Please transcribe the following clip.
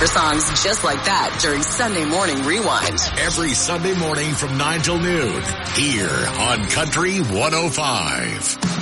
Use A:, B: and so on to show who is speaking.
A: songs just like that during Sunday Morning Rewind.
B: Every Sunday morning from 9 till noon here on Country 105.